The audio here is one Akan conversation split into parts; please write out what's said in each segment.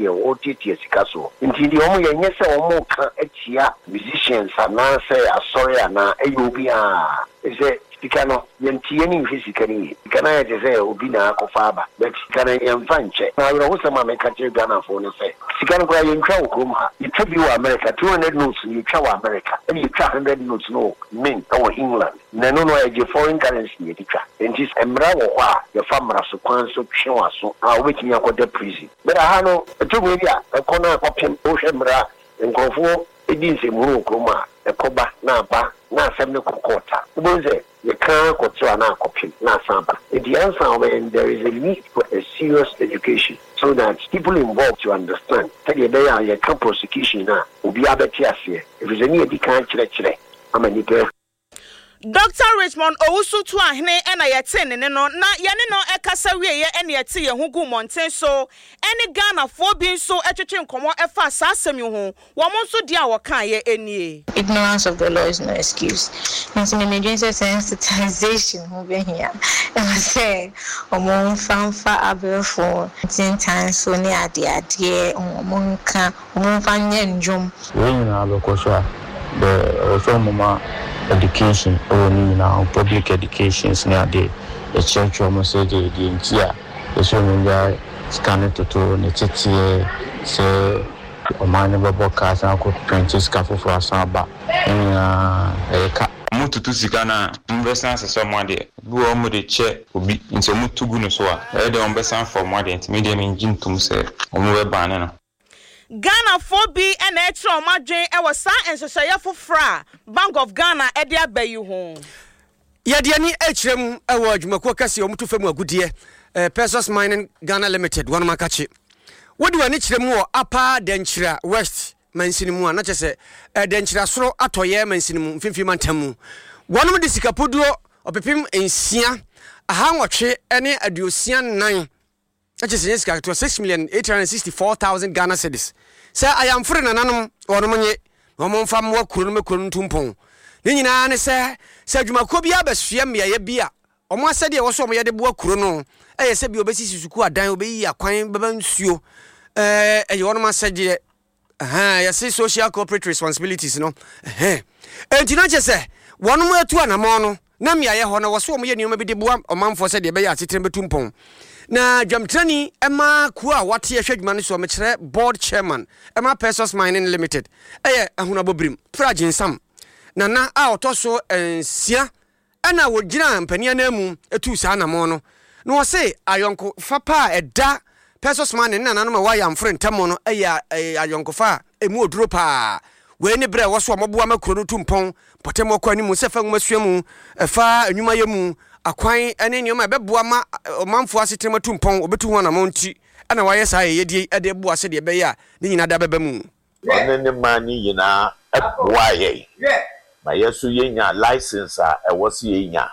de o tete sika so nti de omo ye nyese omo ka atia musicians ana say asori ana eyobi a ese sika no yentie ni mfi sika ni kana ye say obi na akofa aba but sika na yemfa nche na we ho sama me ka che Ghana for no say sika no kwa yentwa okrom ha itwa bi wa America 200 notes ni twa wa America and you twa 100 notes no mean or England na no e foreign currency ye twa nti emra wo kwa ye fa mra so kwan so twa so a wetimi akoda prison but ha no to we bia e kono akopem o hwemra nkofo edinse mu okrom a ekoba na ba na asem ne kokota ubonze you can't go to an copy, not sample. The answer when there is a need for a serious education so that people involved to understand. Tell you they are your prosecution now. Will be able to if there's any can't chile. I'm a nipper. Dr. Richmond Owusu to ahne ena yete ne no na yene no ekasa wieye ene yete ye hugu monten so ene Ghana for bin so etwetwe nkomo efa asasem ho wo mo so dia wo kan ye enie. Ignorance of the law is no excuse. Nti me mejense sensitization ho be hia e say omo fanfa abefo tintan so ne ade omo nka omo fanye njom wen na abekoso the also mama education or now public educations near the church almost say the intia so we scan it to ne tete say o man babo ka san ko 20 scafo for asaba ka mututu sika na mbesa se mo de bu o mo de che obi nso mutugu no so a de on besan for mo de intermediate engine tum say o mo be ban no Ghana 4B and Etro Madrin ewa sa ensosaya fofra Bank of Ghana ede abayi ho. Yadiani hrem ewa dwumako kase omutu fam agudie Pesos Mining Ghana Limited one makachi. Wodi wani kyerem wo apa denkyira West mansinimu na kyese denkyira soro atoye mansinimu mfimfim antamu. Wonom de sikapoduo opepim ensia aha nwotwe ene aduosia nan. Kyese yesika to 6,864,000 Ghana cedis. Say I am free nananom wonomonye omomfa mo kuro no mekuro ntumpon ni nyina ne se dwumako bia besua meye bia omo asede wo so omo yede bo kuro no eye se bia obesisi suku adan obeyi akwan baba nsuo eye wonom asede yesi social corporate responsibilities no enti na chese wonom atu anamo no na mia ye ho na wo so omo ye nioma bi de bo omamfo se de be ya atetere betumpon na Jamtrani ema kuwa wati ya shedman so mechere board chairman ema Pesos Mining Limited ahuna bobrim fragin sam na a otoso ensia ana wogina mpania na mu etu sa na mo no na wo se ayonko fapa eda Pesos Mining na no wa yam friend tamo no ayonko fa emu oduro pa we ne bre wo so omoboa makro no tumpon potemo kwa ni mu se fa ngumasuamu fa anwuma yemu akwan ene nyoma beboa ma omamfo asetrema tumpon obetu ho na monti ana waye sa yedie ade boa se de be ya ni nyina da beba mu ne mani yina waye ma yesu yenya license a ewosi yenya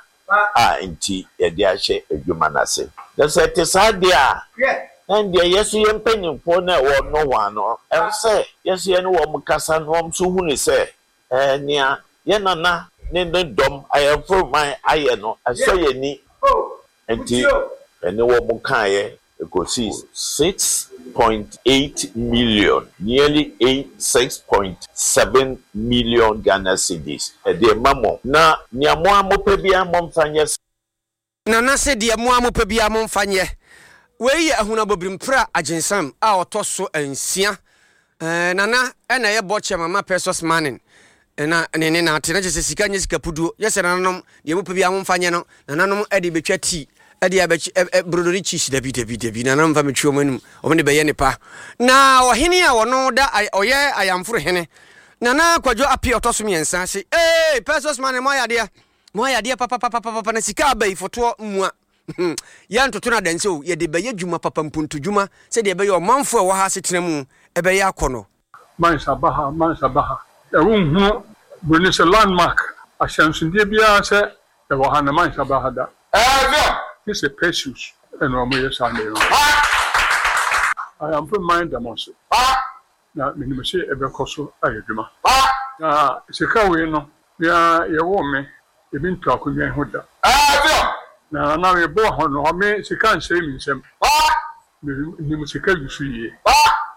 nti yede ahye adwuma nase the set dia and the yesu yempanyimfo na wo no wa no say yesu ye no wo mukasa no so hu ni say nia ye nana ne dom ayefo man aye no aso ye ni enti ene wo mukaye ekosi 6.8 million nearly 6.7 million Ghana cedis de mamo na niamo amopa bia momfanye na na se de mo amopa bia momfanye we ahuna bobrim pra agensam a otoso ansia nana ena ye boche mama Pesos Mining na nene na atena je sika nye sika puduo yese nanom de mo pebia momfanye no nanom ade betwa ti ade abechi brodori chish dabi nanam fa metwo manum omne beye ne pa na ohene a wono da oye ayamforo hene nana kwadwo apie otoso miensa se Pesos Mining mo yade papa na sika abai foto mua ya ntoto na danse o ye de beye dwuma papa mpuntu dwuma se de beye o manfo e wo ha setena mu e beye akono man sabaha ehunhu Brunei landmark ashansundie bia se e wo ha na man sabaha da this is Pesos and no more Sunday I am from mind them also na minimum say e be koso ayedwuma sika we no ya ye wo me e bi ntu akonwa ho da na we bo ho no me sika nsem ni musika yusu ye